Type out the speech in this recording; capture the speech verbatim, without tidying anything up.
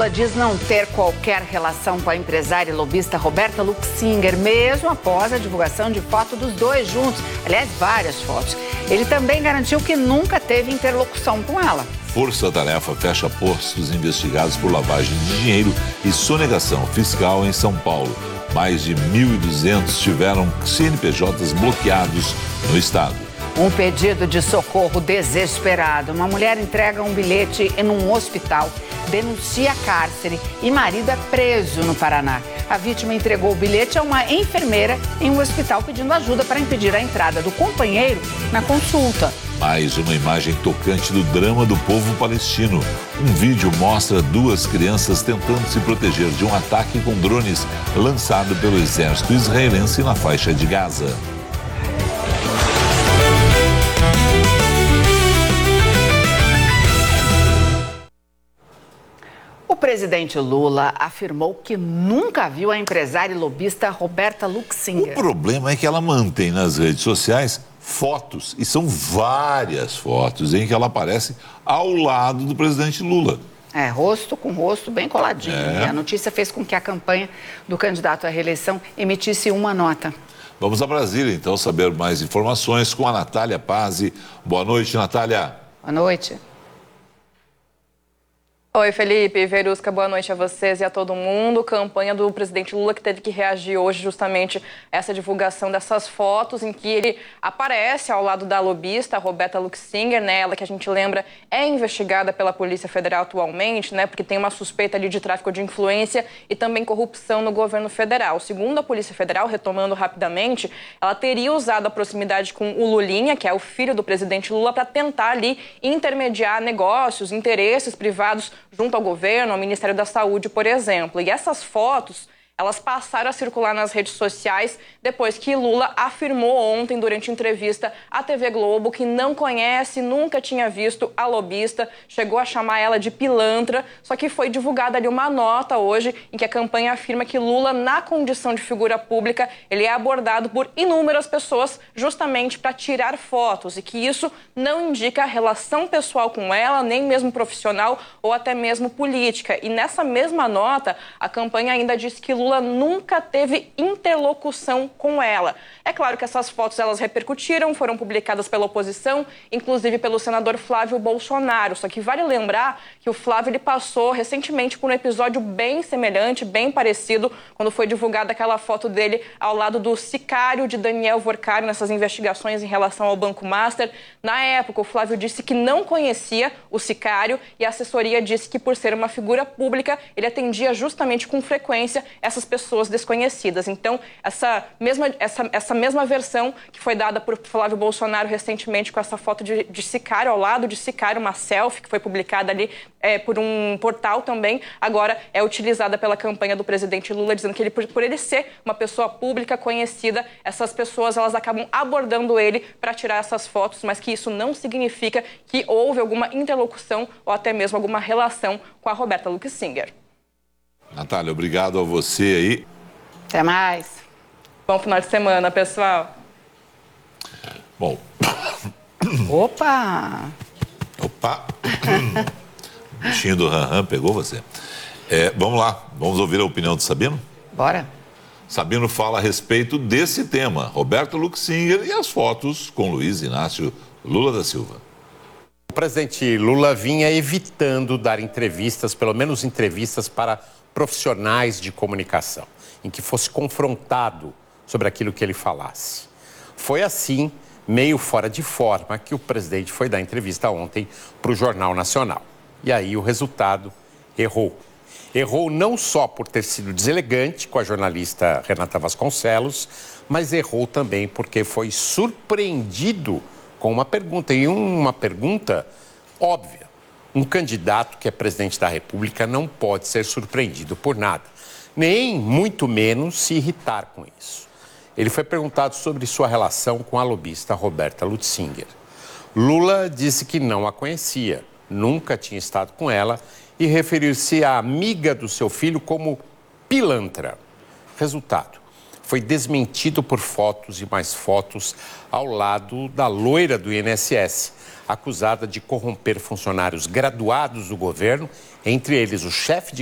Lula diz não ter qualquer relação com a empresária e lobista Roberta Luxinger, mesmo após a divulgação de foto dos dois juntos. Aliás, várias fotos. Ele também garantiu que nunca teve interlocução com ela. Força-tarefa fecha postos investigados por lavagem de dinheiro e sonegação fiscal em São Paulo. Mais de mil e duzentos tiveram C N P Js bloqueados no estado. Um pedido de socorro desesperado. Uma mulher entrega um bilhete em um hospital, denuncia cárcere e marido é preso no Paraná. A vítima entregou o bilhete a uma enfermeira em um hospital pedindo ajuda para impedir a entrada do companheiro na consulta. Mais uma imagem tocante do drama do povo palestino. Um vídeo mostra duas crianças tentando se proteger de um ataque com drones lançado pelo exército israelense na faixa de Gaza. O presidente Lula afirmou que nunca viu a empresária e lobista Roberta Luxinger. O problema é que ela mantém nas redes sociais fotos, e são várias fotos, em que ela aparece ao lado do presidente Lula. É, rosto com rosto, bem coladinho. É. E a notícia fez com que a campanha do candidato à reeleição emitisse uma nota. Vamos a Brasília, então, saber mais informações com a Natália Pazzi. Boa noite, Natália. Boa noite. Oi, Felipe, Verusca, boa noite a vocês e a todo mundo. Campanha do presidente Lula que teve que reagir hoje justamente a essa divulgação dessas fotos em que ele aparece ao lado da lobista, Roberta Luxinger, né? Ela que a gente lembra é investigada pela Polícia Federal atualmente, né? Porque tem uma suspeita ali de tráfico de influência e também corrupção no governo federal. Segundo a Polícia Federal, retomando rapidamente, ela teria usado a proximidade com o Lulinha, que é o filho do presidente Lula, para tentar ali intermediar negócios, interesses privados junto ao governo, ao Ministério da Saúde, por exemplo. E essas fotos, elas passaram a circular nas redes sociais depois que Lula afirmou ontem, durante entrevista à T V Globo, que não conhece, nunca tinha visto a lobista, chegou a chamar ela de pilantra, só que foi divulgada ali uma nota hoje em que a campanha afirma que Lula, na condição de figura pública, ele é abordado por inúmeras pessoas justamente para tirar fotos e que isso não indica relação pessoal com ela, nem mesmo profissional ou até mesmo política. E nessa mesma nota, a campanha ainda disse que Lula nunca teve interlocução com ela. É claro que essas fotos elas repercutiram, foram publicadas pela oposição, inclusive pelo senador Flávio Bolsonaro. Só que vale lembrar que o Flávio ele passou recentemente por um episódio bem semelhante, bem parecido, quando foi divulgada aquela foto dele ao lado do sicário de Daniel Vorcari nessas investigações em relação ao Banco Master. Na época, o Flávio disse que não conhecia o sicário e a assessoria disse que, por ser uma figura pública, ele atendia justamente com frequência essas pessoas desconhecidas. Então, essa mesma, essa, essa mesma versão que foi dada por Flávio Bolsonaro recentemente com essa foto de, de sicário, ao lado de sicário, uma selfie que foi publicada ali é, por um portal também, agora é utilizada pela campanha do presidente Lula, dizendo que ele, por, por ele ser uma pessoa pública, conhecida, essas pessoas elas acabam abordando ele para tirar essas fotos, mas que isso não significa que houve alguma interlocução ou até mesmo alguma relação com a Roberta Luxinger. Natália, obrigado a você aí. Até mais. Bom final de semana, pessoal. Bom. Opa! Opa! O bichinho do Ranran pegou você. É, vamos lá, vamos ouvir a opinião do Sabino? Bora. Sabino fala a respeito desse tema, Roberta Luxinger e as fotos com Luiz Inácio Lula da Silva. O presidente Lula vinha evitando dar entrevistas, pelo menos entrevistas para profissionais de comunicação, em que fosse confrontado sobre aquilo que ele falasse. Foi assim, meio fora de forma, que o presidente foi dar entrevista ontem para o Jornal Nacional. E aí o resultado, errou. Errou não só por ter sido deselegante com a jornalista Renata Vasconcelos, mas errou também porque foi surpreendido com uma pergunta, e uma pergunta óbvia. Um candidato que é presidente da República não pode ser surpreendido por nada, nem muito menos se irritar com isso. Ele foi perguntado sobre sua relação com a lobista Roberta Luxinger. Lula disse que não a conhecia, nunca tinha estado com ela e referiu-se à amiga do seu filho como pilantra. Resultado, foi desmentido por fotos e mais fotos ao lado da loira do I N S S, acusada de corromper funcionários graduados do governo, entre eles o chefe de